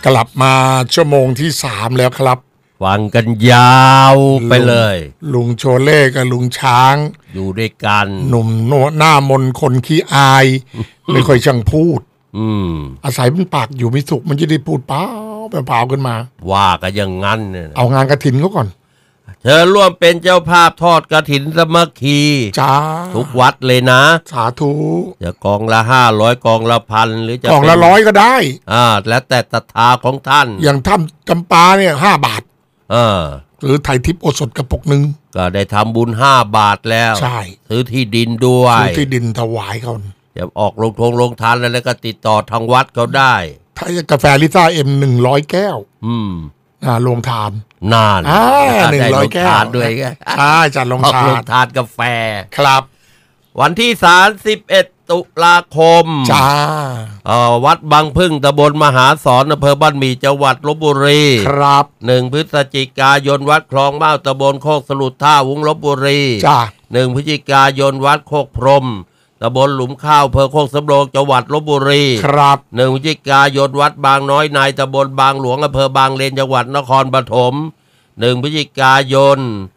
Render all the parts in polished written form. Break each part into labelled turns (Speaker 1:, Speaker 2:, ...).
Speaker 1: กลับมาชั่วโมงที่3แล้วครับ
Speaker 2: ฟังกันยาวไปเลย
Speaker 1: ลุงโชเล่กับลุงช้าง
Speaker 2: อยู่ด้วยกัน
Speaker 1: หนุ่มหน้ามนคนขี้อายไม่ค่อยช่างพูดอาศัยมันปากอยู่ไม่สุขมันจะได้พูดเปล่าขึ้นมา
Speaker 2: ว่ากันอย่างงั้นเนี่ย
Speaker 1: เอางานกฐินเขาก่อน
Speaker 2: เธอร่วมเป็นเจ้าภาพทอดกฐินสามัคคี
Speaker 1: จ้า
Speaker 2: ทุกวัดเลยนะ
Speaker 1: สาธุ
Speaker 2: จะกองละ500กองละ1,000หรือจะ
Speaker 1: กองละ100ก็ได้
Speaker 2: แล้วแต่ศรัทธาของท่าน
Speaker 1: อย่างท่านจำปาเนี่ย5 บาทหรือไถ่ทิพย์โอสถกระปุกนึง
Speaker 2: ก็ได้ทำบุญ5 บาทแล้ว
Speaker 1: ใช่
Speaker 2: ซื้อที่ดินด้วย
Speaker 1: ซื้อที่ดินถวายเขา
Speaker 2: จะออกลงทานแล้วก็ติดต่อทางวัดเขาได้
Speaker 1: ถ้ากาแฟลิซ่าM 100 แก้วโรงทาน
Speaker 2: นาน
Speaker 1: 100 แก้ว
Speaker 2: ด้วย
Speaker 1: ใช่จัดโรง
Speaker 2: ทานกาแฟ
Speaker 1: ครับ
Speaker 2: วันที่31ตุลาคม
Speaker 1: จ้า
Speaker 2: วัดบางพึ่งตำบลมหาสอนอำเภอบ้านหมี่จังหวัดลพบุรี
Speaker 1: ครับ
Speaker 2: 1 พฤศจิกายนวัดคลองเมาตำบลโคกสลุดท่าวุ้งลพบุรี
Speaker 1: จ้า
Speaker 2: 1 พฤศจิกายนวัดโคกพรมตำบลหลุมข้าวอำเภอโคกสำโรงจังหวัดลพบุรี
Speaker 1: ครับ
Speaker 2: 1 พฤศจิกายนวัดบางน้อยในตำบลบางหลวงอำเภอบางเลนจังหวัดนครปฐม1 พฤศจิกายน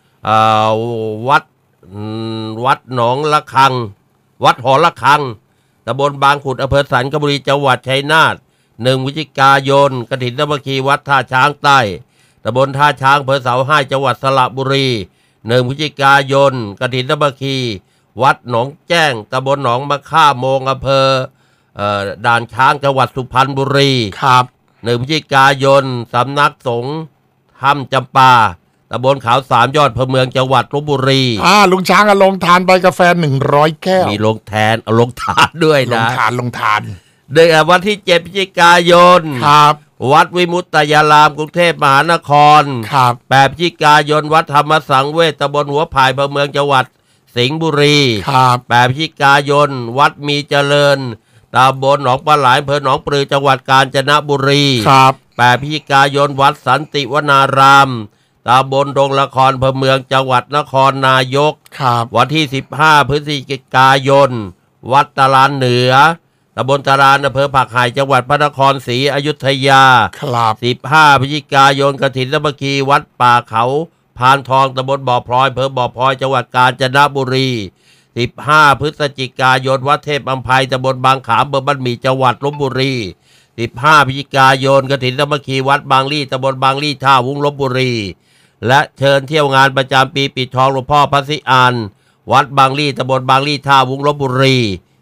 Speaker 2: วัดหนองละคังวัดหอละคังตำบลบางขุดอำเภอสันคบุรีจังหวัดชัยนาท1 พฤศจิกายนกฐินสามัคคีวัดท่าช้างใต้ตำบลท่าช้างอำเภอเสาให้จังหวัดสระบุรี1 พฤศจิกายนกฐินสามัคคีวัดหนองแจ้งตำบลหนองมะค่าโมงอำเภอด่านช้างจังหวัดสุพรรณบุรี
Speaker 1: ครับ
Speaker 2: 1 พฤศจิกายนสำนักสงฆ์ถ้ำจำปาตำบลเขา3 ยอดอำเภอเมืองจังหวัดลพบุรี
Speaker 1: ลุงช้างลงทานใบกาแฟ100 แก้ว
Speaker 2: มีลงทานด้วยนะ
Speaker 1: ลงทาน
Speaker 2: โดยวันที่7 พฤศจิกายน
Speaker 1: ครับ
Speaker 2: วัดวิมุตตยารามกรุงเทพมหานคร
Speaker 1: ครับ
Speaker 2: 8 พฤศจิกายนวัดธรรมสังเวชตำบลหัวพายอำเภอเมืองจังหวัดสิงห์บุรี
Speaker 1: ครับ
Speaker 2: 8 พฤศจิกายนวัดมีเจริญตำบลหนองปลาไหลอำเภอหนองปลือจังหวัดกาญจนบุรี
Speaker 1: ครับ
Speaker 2: 8 พฤศจิกายนวัดสันติวนารามตำบลดงละครอำเภอเมืองจังหวัดนครนายกวันที่15 พฤศจิกายนวัดตลาดเหนือตำบลตลาดอำเภอผักไห่จังหวัดพระนครศรีอยุธยา15 พฤศจิกายนกฐินสามัคคีวัดป่าเขาพานทองตำบลบ่อพลอยอำเภอบ่อพลอยจังหวัดกาญจนบุรี15 พฤศจิกายนวัดเทพอำไพตำบลบางขามอำเภอบ้านหมี่จังหวัดลพบุรี15 พฤศจิกายนกฐินสามัคคีวัดบางลี่ตำบลบางลี่ท่าวุ้งลพบุรีและเชิญเที่ยวงานประจำปีปิดทองหลวงพ่อพระศรีอานวัดบางลี่ตำบลบางลี่ท่าวุ้งลพบุรี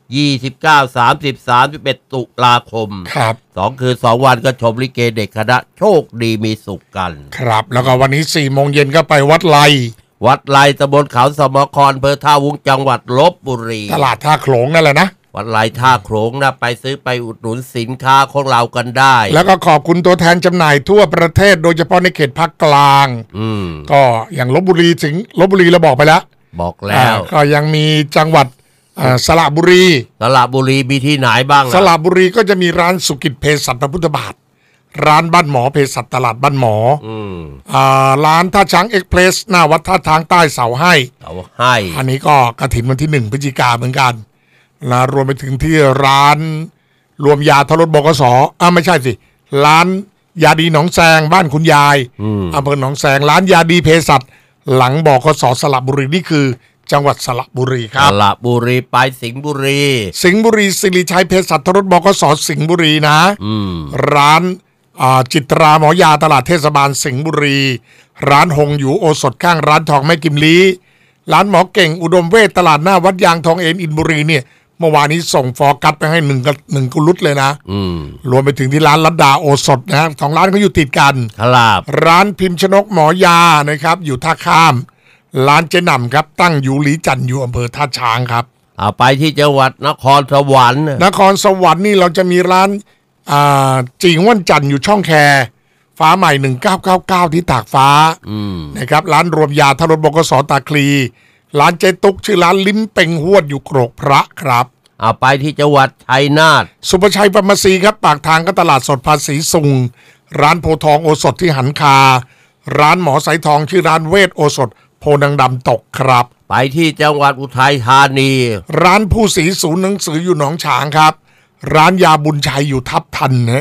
Speaker 2: 29 30 31ตุลาคม
Speaker 1: ครับ
Speaker 2: 2 คืน 2 วันก็ชมลิเกเด็กคณะโชคดีมีสุขกัน
Speaker 1: ครับแล้วก็วันนี้4 โมงเย็นก็ไปวัดไ
Speaker 2: ลตำบลเขาสมครอำเภอท่าวุ้งจังหวัดลพบุรี
Speaker 1: ตลาดท่าโขลงนั่นแหละนะ
Speaker 2: วัดไร่ท่าโขลงนะไปซื้อไปอุดหนุนสินค้าของเรากันได้
Speaker 1: แล้วก็ขอบคุณตัวแทนจำหน่ายทั่วประเทศโดยเฉพาะในเขตภาคกลางก็อย่างลพบุรีถึงลพบุรีเราบอกไปแล้วก็ยังมีจังหวัดสระบุรี
Speaker 2: มีที่ไหนบ้าง
Speaker 1: สระบุรีก็จะมีร้านสุกิจเภสัชพระพุทธบาทร้านบ้านหมอเภสัชตลาดบ้านหมอร้านท่าช้างเอ็กเพรสหน้าวัดท่าทางใต้เสาให้อันนี้ก็กฐินวันที่1 พฤศจิกายนเหมือนกันนะรวมไปถึงที่ร้านรวมยาทรสบกส.ไม่ใช่สิร้านยาดีหนองแซงบ้านคุณยายอำเภอหนองแซงร้านยาดีเภสัชหลังบกส.สระบุรีนี่คือจังหวัดสระบุรีครับ
Speaker 2: สระบุรีไปสิงห์บุรี
Speaker 1: สิริชัยเภสัชทรสบกส.สิงห์บุรีนะร้านจิตราหมอยาตลาดเทศบาลสิงห์บุรีร้านหงอยู่โอสถข้างร้านทองแม่กิมลีร้านหมอเก่งอุดมเวชตลาดหน้าวัดยางทองเอ็นอินบุรีเนี่ยเมื่อวานนี้ส่งฟอร์กัสไปให้1 กุลุตเลยนะรวมไปถึงที่ร้านลัดดาโอสถนะ2 ร้านเขาอยู่ติดกันร้านพิมพ์ชนกหมอยานะครับอยู่ท่าข้ามร้านเจหน่ำครับตั้งอยู่หลีจันทร์อยู่อำเภอท่าช้างครับ
Speaker 2: ไปที่จังหวัดนครสวรรค์
Speaker 1: นี่เราจะมีร้านจีงว่านจันทร์อยู่ช่องแคฟ้าใหม่1999ที่ตากฟ้านะครับร้านรวมยาทรสบกส.ตาคลีร้านเจตุกชื่อร้านลิ้มเป่งหวดอยู่โกรกพระครับ
Speaker 2: ไปที่จังหวัดชัยนาท
Speaker 1: สุภชัยฟาร์มาซีครับปากทางก็ตลาดสดภาษีสุงร้านโพทองโอสถที่หันคาร้านหมอสายทองชื่อร้านเวทโอสถโพนังดำตกครับ
Speaker 2: ไปที่จังหวัดอุทัยธานี
Speaker 1: ร้านผู้ศรีศูนย์หนังสืออยู่หนองฉางครับร้านยาบุญชัยอยู่ทับทันนะ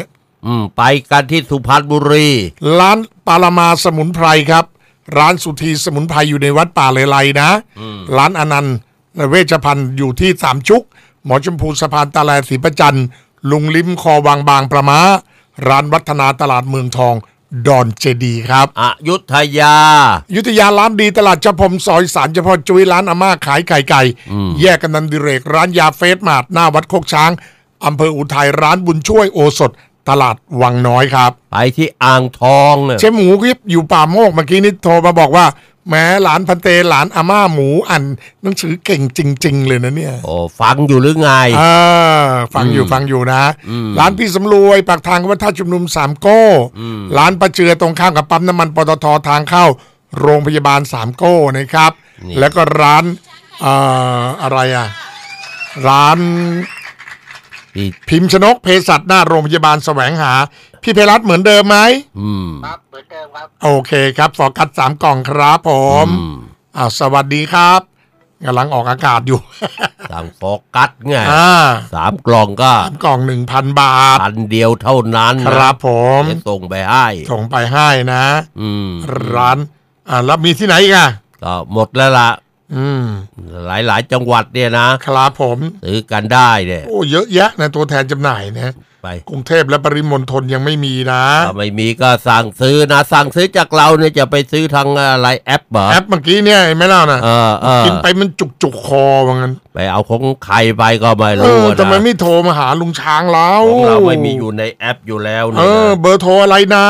Speaker 2: ไปกันที่สุพรรณบุรี
Speaker 1: ร้านปารามาสมุนไพรครับร้านสุธีสมุนไพรอยู่ในวัดป่าเลไลนะร้านอนันต์เวชภัณฑ์อยู่ที่สามชุกหมอชมพูสะพานตะแลศรีประจันทร์ลุงลิ้มคอวังบางประมาร้านวัฒนาตลาดเมืองทองดอนเจดีครับ
Speaker 2: อยุธยา
Speaker 1: ร้านดีตลาดเจ้าพรมซอยสารเฉพาะจุ้ยร้านอาม่าขายไก่ไก่แยกกันนันดิเรกร้านยาเฟสมาดหน้าวัดโคกช้างอำเภออุทัยร้านบุญช่วยโอสถตลาดวังน้อยครับ
Speaker 2: ไปที่อ่างทอง
Speaker 1: เชฟหมูคลิปอยู่ป่าโมกเมื่อกี้นี้โทรมาบอกว่าแม้หลานพันเตหลานอาม่าหมูอ่านหนังสือเก่งจริงๆเลยนะเนี่ย
Speaker 2: โอ้ฟังอยู่หรือไง
Speaker 1: ฟังอยู่นะร้านพี่สำรวยปากทางวัดท่าชุมนุมสามโก้ร้านประเจือตรงข้ามกับปั๊มน้ำมันปตททางเข้าโรงพยาบาลสามโก้นะครับแล้วก็ร้านอะไรร้านพิมพ์ชนกเภสัชหน้าโรงพยาบาลแสวงหาพี่เพรัตเหมือนเดิมไหม
Speaker 3: ครับเหมือนเดิมครับ
Speaker 1: โอเคครับฟอกัส3 กล่องครับผมสวัสดีครับกำลังออกอากาศอยู่
Speaker 2: สั่งโฟกัสไง3 กล่องก็
Speaker 1: 3 กล่อง 1,000 บาท
Speaker 2: 1,000 เดียวเท่านั้น
Speaker 1: ครับผม
Speaker 2: ส่งไปให้
Speaker 1: นะร้านแล้วมีที่ไหนอีก
Speaker 2: ก็หมดแล้วล่ะหลายจังหวัดเนี่ยนะครับ
Speaker 1: ผม
Speaker 2: ซื้อกันได้เนี่ย
Speaker 1: โอ้เยอะแยะนะตัวแทนจำหน่ายนะไปกรุงเทพและปริมณฑลยังไม่มีนะ
Speaker 2: ถ้าไม่มีก็สั่งซื้อจากเราเนี่ยจะไปซื้อทางอะไรแอปเหรอ
Speaker 1: แอปเมื่อกี้เนี่ยไม่เล่านะกินไปมันจุกคอว่างั้น
Speaker 2: ไปเอาของใครไปก็ไม่รู้นะ
Speaker 1: ทำไมไม่โทรมาหาลุงช้างเรา
Speaker 2: ของเราไม่มีอยู่ในแอปอยู่แล้ว
Speaker 1: เนี่ยเบอร์โทรอะไรนะ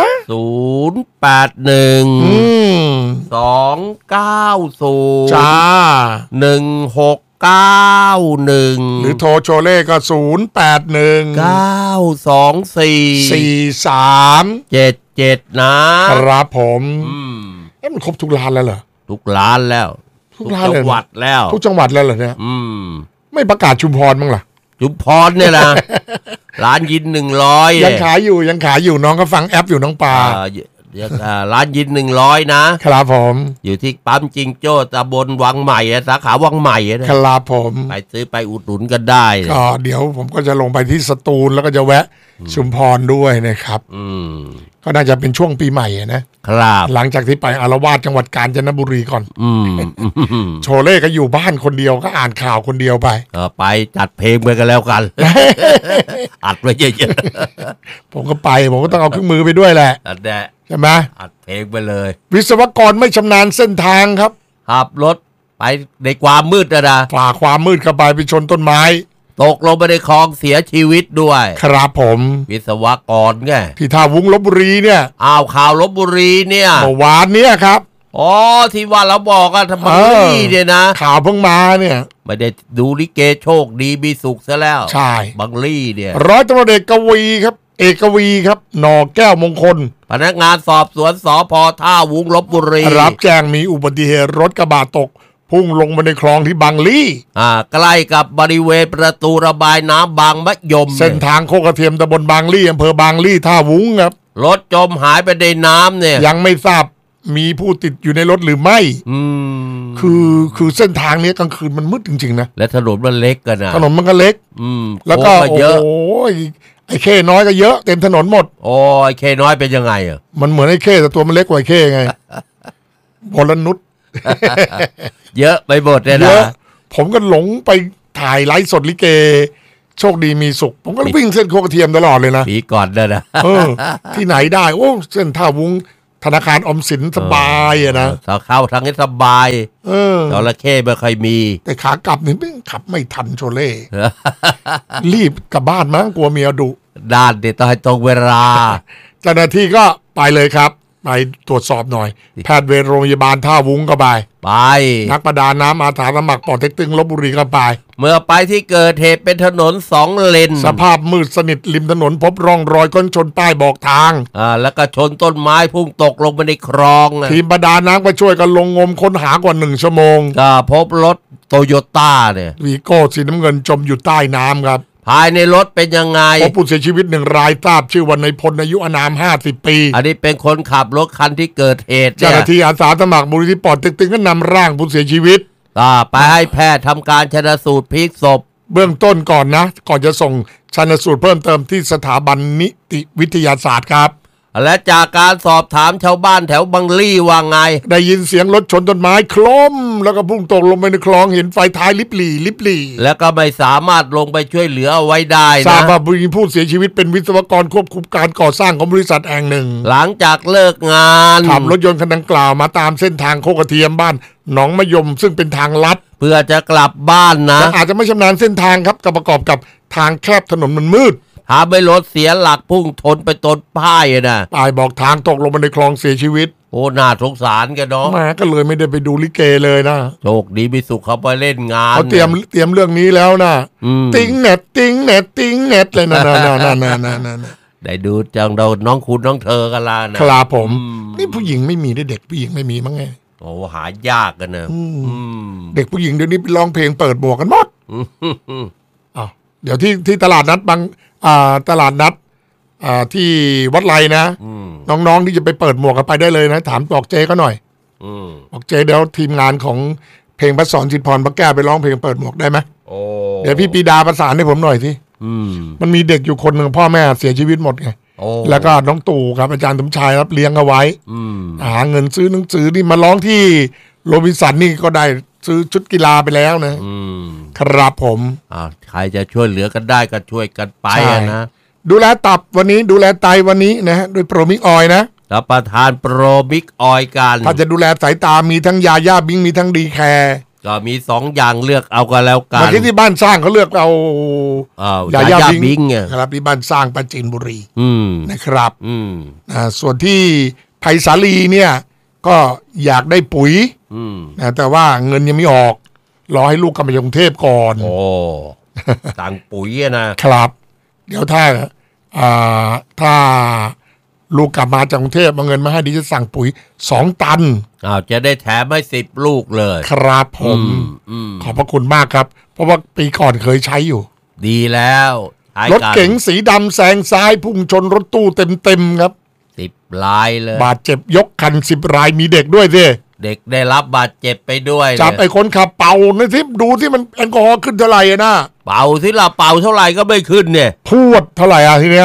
Speaker 2: 081 290
Speaker 1: จ้า
Speaker 2: 1691
Speaker 1: หรือโทรโชเล่ก็
Speaker 2: 081 924 4377
Speaker 1: นะครับผมมันครบทุกร้านแล้วเหรอ
Speaker 2: ทุกร้านแล้วทุกจังหวัดแล้ว
Speaker 1: ทุกจังหวัดแล้วเหรอเนี่ยไม่ประกาศชุมพรบ้างล่ะ
Speaker 2: ชุมพรเนี่ยนะร้านยิน100
Speaker 1: ยังขายอยู่น้องก็ฟังแอปอยู่น้องปลา
Speaker 2: ร้านยิน100
Speaker 1: นะครับผม
Speaker 2: อยู่ที่ปั๊มจิงโจ้ตำบลวังใหม่สาขาวังใหม่
Speaker 1: นะครับผม
Speaker 2: ไปซื้อไปอุดหนุนกันได้
Speaker 1: ก็เดี๋ยวผมก็จะลงไปที่สตูลแล้วก็จะแวะชุมพรด้วยนะครับก็น่าจะเป็นช่วงปีใหม่นะครับหลังจากที่ไปอาละวาดจังหวัดกาญจนบุรีก่อนโชเล่ก็อยู่บ้านคนเดียวก็อ่านข่าวคนเดียวไป
Speaker 2: ไปจัดเพลงไปกันแล้วกันอัดไว้เยอะ
Speaker 1: ๆผมก็ต้องเอาเครื่องมือไปด้วยแหละใช่ไหม
Speaker 2: อัดเพลงไปเลย
Speaker 1: วิศวกรไม่ชำนาญเส้นทางครับ
Speaker 2: ขับรถไปในความมืด
Speaker 1: ฝ่าความมืดเข้าไปชนต้นไม้
Speaker 2: ตกลงไปในคลองเสียชีวิตด้วย
Speaker 1: ครับผม
Speaker 2: วิศวกรไง
Speaker 1: ที่ท่าวุ้งลพบุรีเนี่ย
Speaker 2: ข่าวลพบุรีเนี่ย
Speaker 1: เมื่อวานเนี่ยครับ
Speaker 2: ที่ว่าเราบอกกันทำไมเนี่ยนะ
Speaker 1: ข่าวเพิ่งมาเนี่ย
Speaker 2: ไม่ได้ดูลิเกโชคดีมีสุขซะแล้ว
Speaker 1: ใช่
Speaker 2: บังลี่เนี่ย
Speaker 1: ร้อยตำรวจเอกกวีครับเอกวีครับหน่อแก้วมงคล
Speaker 2: พนักงานสอบสวนสภ.ท่าวุ้งลพบุรี
Speaker 1: รับแจ้งมีอุบัติเหตุรถกระบะตกพุ่งลงมาในคลองที่บางลี่
Speaker 2: ใกล้กับบริเวณประตูระบายน้ำบางมะยม
Speaker 1: เส้นทางโคกระเทียมตำบลบางลี่อำเภอบางลี่ท่าวุ้งครับ
Speaker 2: รถจมหายไปในน้ำเนี่ย
Speaker 1: ยังไม่ทราบมีผู้ติดอยู่ในรถหรือไม่คือเส้นทางนี้กลางคืนมันมืดจริงๆนะ
Speaker 2: และถนนมันเล็กกันนะ
Speaker 1: ถนนมันก็เล็กแล้วก็
Speaker 2: เยอะ
Speaker 1: ไอ้เข้น้อยก็เยอะเต็มถนนหมด
Speaker 2: ไอ้เข้น้อยเป็นยังไง
Speaker 1: มันเหมือนไอ้เข้แต่ตัวมันเล็กกว่าไอ้เข้ไงพลนุช
Speaker 2: เยอะไปหมดเลยนะ
Speaker 1: ผมก็หลงไปถ่ายไลฟ์สดลิเกโชคดีมีสุขผมก็วิ่งเส้นโคกระเทียมตลอดเลยนะ
Speaker 2: ปีก่อนนะ
Speaker 1: ที่ไหนได้เส้นท่าวุ้งธนาคารออมสินสบายนะ
Speaker 2: เข้าทางนี้สบายจระเข้ไม่ค่อยมี
Speaker 1: แต่ขากลับนี่ไม่ขับไม่ทันโชเล่รีบกลับบ้านมั้งกลัวเมียดุ
Speaker 2: ด้านเดี๋ยวต้องให้ตรงเวลา
Speaker 1: เจ้าหน้าที่ก็ไปเลยครับไปตรวจสอบหน่อยแพทย์เวรโรงพยาบาลท่าวุ้งก็ไปนักประดาน้ำอาสาสมัครปอเต็กตึงลพบุรีก็ไป
Speaker 2: เมื่อไปที่เกิดเหตุเป็นถนน2 เลน
Speaker 1: สภาพมืดสนิทริมถนนพบร่องรอยก้นชนป้ายบอกทาง
Speaker 2: แล้วก็ชนต้นไม้พุ่งตกลงไปในคลอง
Speaker 1: ทีมประดาน้ำก็ช่วยกันลงงมค้นหากว่า1 ชั่วโมง
Speaker 2: ก็พบรถโตโยต้าเนี่ย
Speaker 1: วีโก้สีน้ำเงินจมอยู่ใต้น้ำครับ
Speaker 2: ภายในรถเป็นยังไง
Speaker 1: พบผู้เสียชีวิต1 รายทราบชื่อว่านายพลอายุอานาม50 ปี
Speaker 2: อันนี้เป็นคนขับรถคันที่เกิดเหตุ
Speaker 1: เจ้าหน้าที่อาสาสมัครมูลนิธิปอเต็กตึงก็นำร่างผู้เสียชีวิต
Speaker 2: ไปให้แพทย์ทำการชันสูตรพลิกศพ
Speaker 1: เบื้องต้นก่อนนะก่อนจะส่งชันสูตรเพิ่มเติมที่สถาบันนิติวิทยาศาสตร์ครับ
Speaker 2: และจากการสอบถามชาวบ้านแถวบางลี่ว่าไง
Speaker 1: ได้ยินเสียงรถชนต้นไม้โคลมแล้วก็พุ่งตกลงไปในคลองเห็นไฟท้ายลิบหลี่
Speaker 2: แล้วก็ไม่สามารถลงไปช่วยเหลือเอาไว้ได้นะ
Speaker 1: ทราบว่ามีผู้เสียชีวิตเป็นวิศวกรควบคุมการก่อสร้างของบริษัทแห่งหนึ่ง
Speaker 2: หลังจากเลิกงาน
Speaker 1: ขับรถยนต์คันดังกล่าวมาตามเส้นทางโคกกระเทียมบ้านหนองมะยมซึ่งเป็นทางลัด
Speaker 2: เพื่อจะกลับบ้านนะ
Speaker 1: อาจจะไม่ชำนาญเส้นทางครับประกอบกับทางแคบถนนมันมืด
Speaker 2: หาไม่รถเสียหลักพุ่งชนไปต้นป้ายนะ
Speaker 1: ป้ายบอกทางตกลงมาในคลองเสียชีวิต
Speaker 2: โอ้น่าสงสารกันเนาะ
Speaker 1: มาก็เลยไม่ได้ไปดูลิเกเลยนะ
Speaker 2: โชคดีมีสุขเขาไปเล่นงาน
Speaker 1: เขาเตรียมเรื่องนี้แล้วนะติ้งเน็ตเลยนะ
Speaker 2: ได้ดูจังเราน้องคุณน้องเธอกันละ
Speaker 1: นะครับผมนี่ผู้หญิงไม่มีได้เด็กผู้หญิงไม่มีมั้งไง
Speaker 2: โอ้หายากกันนะ
Speaker 1: เด็กผู้หญิงเดี๋ยวนี้ไปร้องเพลงเปิดหมวกกันหมดเดี๋ยวที่ตลาดนัดบางตลาดนัดที่วัดไร่นะน้องๆที่จะไปเปิดหมวกกันไปได้เลยนะถามบอกเจก็หน่อยบอกเจเดี๋ยวทีมงานของเพลงพระสอนจิตพรพระแก้วไปร้องเพลงเปิดหมวกได้ไหมเดี๋ยวพี่ปีดาประสานให้ผมหน่อยสิมันมีเด็กอยู่คนหนึ่งพ่อแม่เสียชีวิตหมดไงแล้วก็น้องตู่ครับอาจารย์สมชายรับเลี้ยงเอาไว้หาเงินซื้อหนังสือนี่มาร้องที่โรบินสันนี่ก็ได้ซื้อชุดกีฬาไปแล้วนะครับผม
Speaker 2: ใครจะช่วยเหลือกันได้ก็ช่วยกันไปนะ
Speaker 1: ดูแลตับวันนี้ดูแลไตวันนี้นะฮะโดยโปรมิกออยนะ
Speaker 2: รับประทานโปรมิกออยกัน
Speaker 1: ถ้าจะดูแลสายตามีทั้งยาย่าบิงมีทั้งดีแคร์
Speaker 2: ก็มี2อย่างเลือกเอากันแล้วกัน
Speaker 1: เมื่อกี้ที่บ้านสร้างเขาเลือกเอายาย่าบิงครับที่บ้านสร้างปราจีนบุรีนะครับส่วนที่ไผ่สาลีเนี่ยก็อยากได้ปุ๋ยนะแต่ว่าเงินยังไม่ออกรอให้ลูกกลับมาจากกรุงเทพก่อน
Speaker 2: โอ้ต่างปุ๋ย
Speaker 1: นะครับเดี๋ยวถ้าลูกกลับมาจากกรุงเทพเอาเงินมาให้ดิจะสั่งปุ๋ย2 ตัน
Speaker 2: จะได้แถมให้10 ลูกเลย
Speaker 1: ครับผมขอบพระคุณมากครับเพราะว่าปีก่อนเคยใช้อยู่
Speaker 2: ดีแล้ว
Speaker 1: รถเก๋งสีดำแซงซ้ายพุ่งชนรถตู้เต็มครับ
Speaker 2: 10 รายเลย
Speaker 1: บาดเจ็บยกคัน10 รายมีเด็กด้วยสิ
Speaker 2: เด็กได้รับบาดเจ็บไปด้วย
Speaker 1: จับไอ้คนขับเป่าในทิปดูที่มันแอลกอฮอล์ขึ้นเท่าไหร่นะ
Speaker 2: เป่าที่เราเป่าเท่าไหร่ก็ไม่ขึ้นเนี่ย
Speaker 1: พูดเท่าไหร่ทีเนี้ย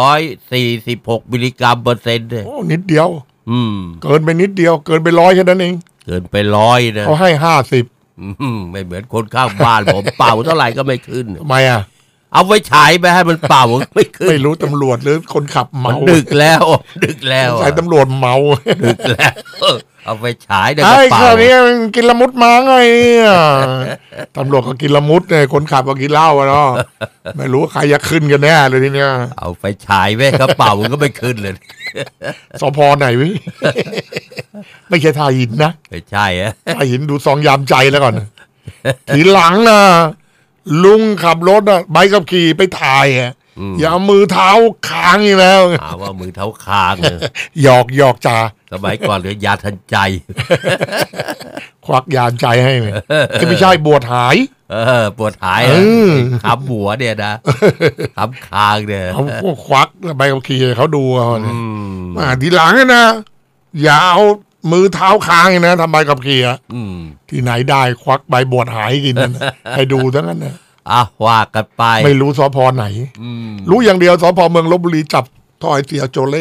Speaker 2: 146 มิลลิกรัมเปอร์เซ็นต์
Speaker 1: โอ้นิดเดียวเกินไปนิดเดียวเกินไป100แค่นั้นเอง
Speaker 2: เกินไป100นะ
Speaker 1: เขาให้50
Speaker 2: ไม่เหมือนคนข้างบ้านผมเป่าเท่าไหร่ก็ไม่ขึ้น
Speaker 1: ทำไม
Speaker 2: เอาไว้ฉายไปให้มันเป่าไม่ขึ้น
Speaker 1: ไม่รู้ตำรวจหรือคนขับเมา
Speaker 2: ดึกแล้ว
Speaker 1: ใช่ตำรวจเมา
Speaker 2: ดึกแล้วเอาไปฉายได้
Speaker 1: ก็เป่าไอ้คนนี้กินละมุดมาไงตำรวจก็กินละมุดไงคนขับก็กินเหล้าเนาะไม่รู้ใครจะขึ้นกันแน่เลยทีเนี้ย
Speaker 2: เอาไปฉายไว้กระเป๋าก็ไม่ขึ้นเลย
Speaker 1: สพไหนวิไม่ใช่ท่าหินนะ
Speaker 2: ไม่ใช่
Speaker 1: ท่าหินดูซองยามใจแล้วก่อนทีหลังนะลุงขับรถใบขับขี่ไปถ่ายอย่าเอามือเท้าค้างอีกแล้ว
Speaker 2: ว่ามือเท้าค้าง
Speaker 1: หยอกจ่า
Speaker 2: สมัยก่อนเหลือยาทันใจ
Speaker 1: ควักยาใจให้ไหมไม่ใช่บวชหาย
Speaker 2: ปวดหายคำหัวเนี่ยนะคำคางเนี่ย
Speaker 1: เขาควักใบขับขี่เขาดูเขาเนี่ยทีหลังนะอย่าเอามือเท้าค้างนะทำใบขับขี่ที่ไหนได้ควักใบบวชหายกินให้ดูทั้งนั้นนะ
Speaker 2: ว่ากันไป
Speaker 1: ไม่รู้สพไหนรู้อย่างเดียวสพเมืองลพบุรีจับทอยเสียโจเล่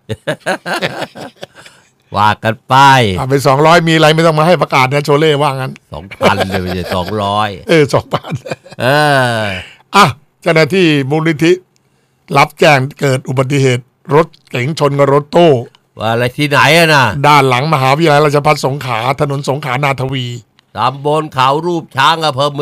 Speaker 2: ว่ากันไป
Speaker 1: ไป200มีอะไรไม่ต้องมาให้ประกาศนะโจเล่ว่างั้น
Speaker 2: 2,000 เลยไม่ใช่200
Speaker 1: 2,000เจ้าหน้าที่มูลนิธิรับแจ้งเกิดอุบัติเหตุรถเก๋งชนกับรถตู้
Speaker 2: ว่าอะไรที่ไหนนะ
Speaker 1: ด้านหลังมหาวิทยาลัยราชภัฏสงขลาถนนสงขลานาทวี
Speaker 2: ตำบลเขารูปช้างอำเภอ